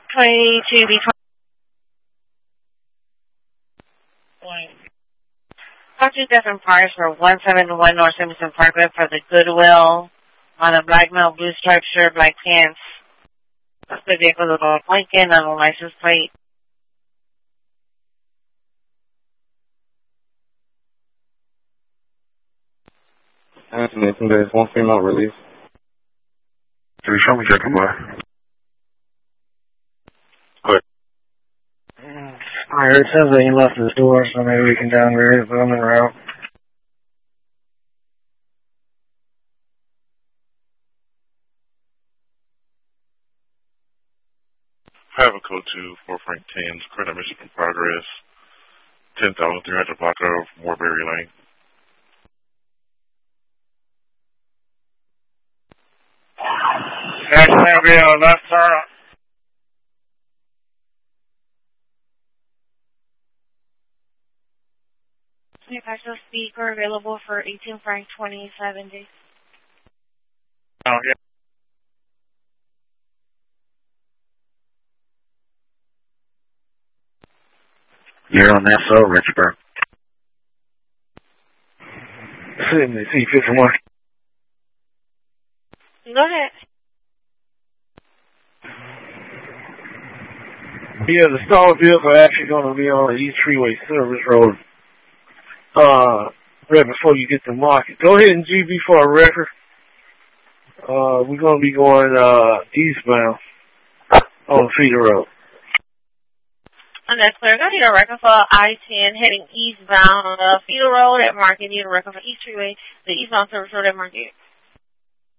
22B20. Talk to Death and Price for 171 North Simpson Parkway for the Goodwill on a black male, blue striped shirt, black pants. That's the vehicle of Lincoln on a license plate. Anthony, there's one female release. Can you show me Jacob Boy? Good. Alright, it says that he left his door, so maybe we can downgrade it, but I'm en route. I have a code to 4 Frank 10's credit mission in progress. 10,300 block of Moorberry Lane. That's going to be a left turn. Special speaker available for 18 Frank 2070. Oh, yeah. You're on SO, Richburg. Sitting in C51. Go ahead. Yeah, the stalled vehicle actually going to be on the East Freeway Service Road. Right before you get to Market. Go ahead and GB for a record. We're going to be going eastbound on Feeder Road. And that's clear. Go need a record for I-10 heading eastbound Feeder Road at Market. Need a record for East Freeway, the eastbound service road at Market.